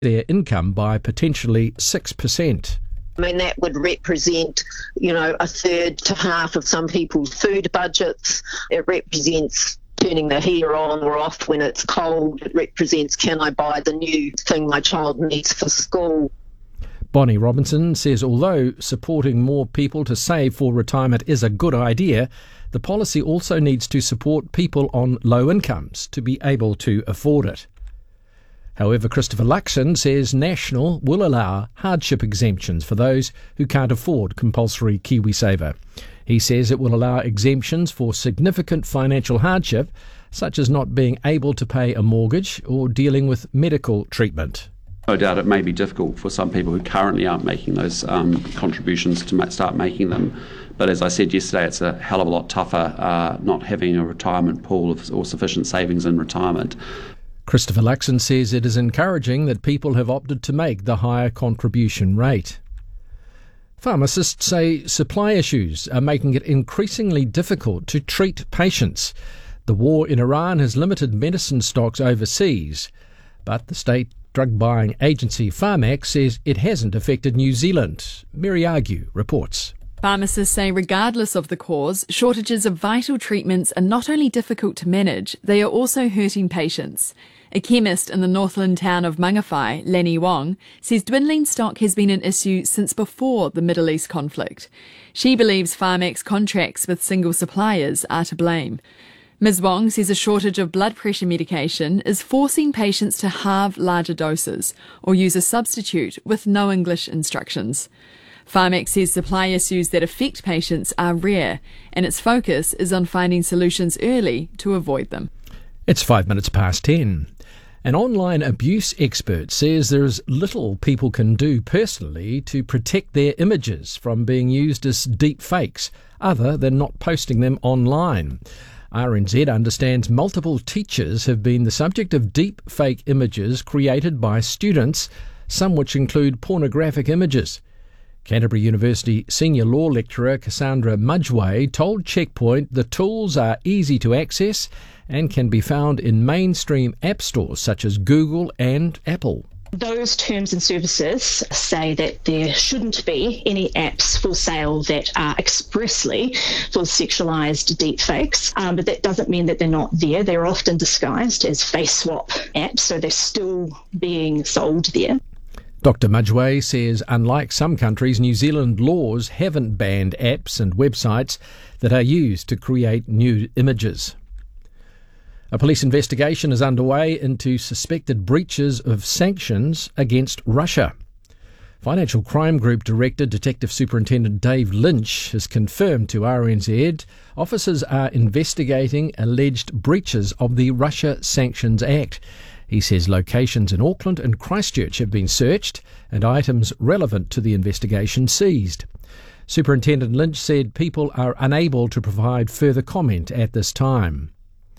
their income by potentially 6%. I mean, that would represent, a third to half of some people's food budgets. It represents turning the heater on or off when it's cold. It represents, can I buy the new thing my child needs for school? Bonnie Robinson says although supporting more people to save for retirement is a good idea, the policy also needs to support people on low incomes to be able to afford it. However, Christopher Luxon says National will allow hardship exemptions for those who can't afford compulsory KiwiSaver. He says it will allow exemptions for significant financial hardship, such as not being able to pay a mortgage or dealing with medical treatment. No doubt it may be difficult for some people who currently aren't making those contributions to start making them. But as I said yesterday, it's a hell of a lot tougher not having a retirement pool or sufficient savings in retirement. Christopher Luxon says it is encouraging that people have opted to make the higher contribution rate. Pharmacists say supply issues are making it increasingly difficult to treat patients. The war in Iran has limited medicine stocks overseas, but the state drug buying agency Pharmac says it hasn't affected New Zealand. Mary Argue reports. Pharmacists say regardless of the cause, shortages of vital treatments are not only difficult to manage, they are also hurting patients. A chemist in the Northland town of Mangawhai, Lenny Wong, says dwindling stock has been an issue since before the Middle East conflict. She believes Pharmac's contracts with single suppliers are to blame. Ms Wong says a shortage of blood pressure medication is forcing patients to halve larger doses or use a substitute with no English instructions. Pharmac says supply issues that affect patients are rare and its focus is on finding solutions early to avoid them. It's 10:05. An online abuse expert says there's little people can do personally to protect their images from being used as deep fakes, other than not posting them online. RNZ understands multiple teachers have been the subject of deep fake images created by students, some which include pornographic images. Canterbury University senior law lecturer Cassandra Mudgway told Checkpoint the tools are easy to access and can be found in mainstream app stores such as Google and Apple. Those terms and services say that there shouldn't be any apps for sale that are expressly for sexualised deepfakes, but that doesn't mean that they're not there. They're often disguised as face swap apps, so they're still being sold there. Dr Mudgway says unlike some countries, New Zealand laws haven't banned apps and websites that are used to create nude images. A police investigation is underway into suspected breaches of sanctions against Russia. Financial Crime Group Director Detective Superintendent Dave Lynch has confirmed to RNZ officers are investigating alleged breaches of the Russia Sanctions Act. He says locations in Auckland and Christchurch have been searched and items relevant to the investigation seized. Superintendent Lynch said people are unable to provide further comment at this time.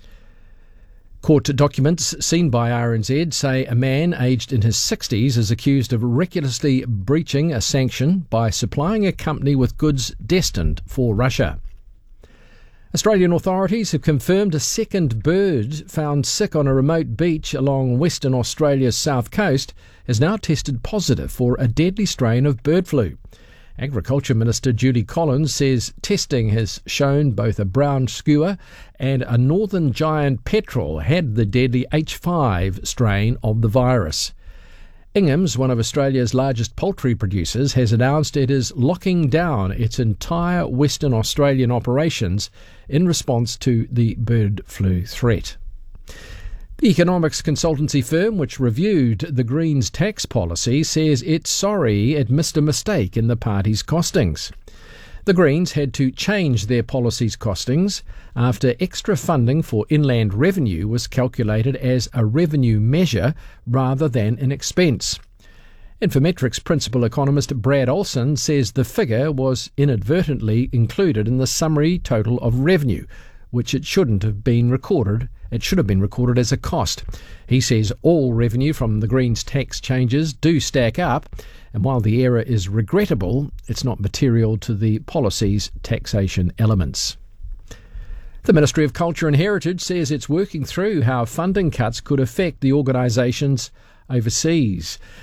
Court documents seen by RNZ say a man aged in his 60s is accused of recklessly breaching a sanction by supplying a company with goods destined for Russia. Australian authorities have confirmed a second bird found sick on a remote beach along Western Australia's south coast has now tested positive for a deadly strain of bird flu. Agriculture Minister Judy Collins says testing has shown both a brown skua and a northern giant petrel had the deadly H5 strain of the virus. Inghams, one of Australia's largest poultry producers, has announced it is locking down its entire Western Australian operations in response to the bird flu threat. The economics consultancy firm which reviewed the Greens tax policy says it's sorry it missed a mistake in the party's costings. The Greens had to change their policy's costings after extra funding for inland revenue was calculated as a revenue measure rather than an expense. Infometrics principal economist Brad Olson says the figure was inadvertently included in the summary total of revenue, which it should have been recorded as a cost. He says all revenue from the Greens tax changes do stack up, and while the error is regrettable, it's not material to the policy's taxation elements. The Ministry of Culture and Heritage says it's working through how funding cuts could affect the organisation's overseas.